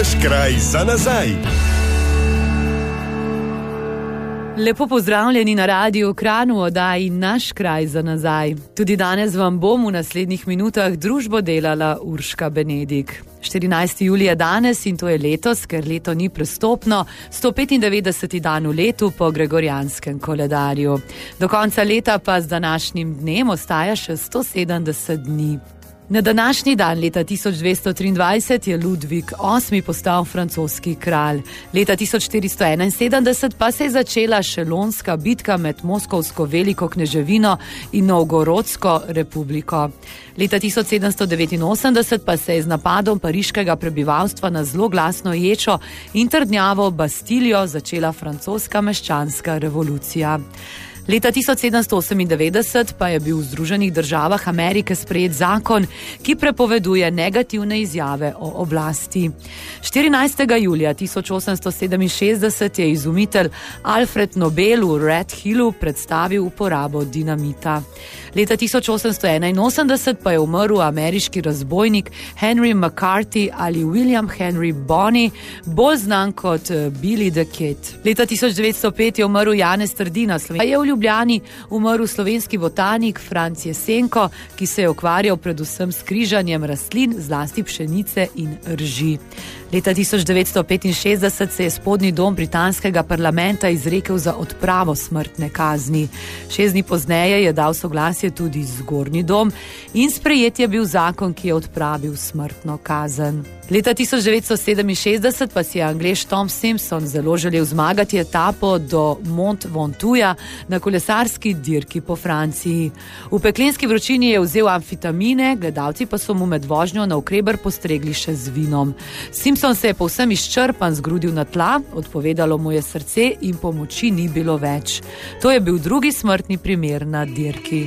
Naš kraj za nazaj. Lepo pozdravljeni na Radiu Kranj v oddaji Naš kraj za nazaj. Tudi danes vam bom v naslednjih minutah družbo delala Urška Benedik. 14. julij je danes in to je letos, ker leto ni prestopno, 195. dan v letu po gregorijanskem koledarju. Do konca leta pa z današnjim dnem ostaja še 170 dni. Na današnji dan leta 1223 je Ludvik VIII postal francoski kralj. Leta 1471 pa se je začela Šelonska bitka med Moskovsko veliko kneževino in Novgorodsko republiko. Leta 1789 pa se je z napadom pariškega prebivalstva na zloglasno ječo in trdnjavo Bastilijo začela francoska meščanska revolucija. Leta 1798 pa je bil v Združenih državah Amerike sprejet zakon, ki prepoveduje negativne izjave o oblasti. 14. julija 1867 je izumitelj Alfred Nobel v Red Hillu predstavil uporabo dinamita. Leta 1881 pa je umrl ameriški razbojnik Henry McCarthy ali William Henry Bonney, bolj znan kot Billy the Kid. Leta 1905 je umrl Janez Trdina, je v Ljubljani umrl slovenski botanik Franc Jesenko, ki se je ukvarjal predvsem s križanjem rastlin, zlasti pšenice in rži. Leta 1965 se je spodnji dom britanskega parlamenta izrekel za odpravo smrtne kazni. 6 dni pozneje je dal soglasje tudi zgornji dom in sprejet je bil zakon, ki je odpravil smrtno kazen. Leta 1967 pa si je Anglež Tom Simpson zelo želel zmagati etapo do Mont Ventoux na kolesarski dirki po Franciji. V peklenski vročini je vzel amfetamine, gledalci pa so mu med vožnjo navkreber postregli še z vinom. Simpson se je povsem izčrpan zgrudil na tla, odpovedalo mu je srce in pomoči ni bilo več. To je bil drugi smrtni primer na dirki.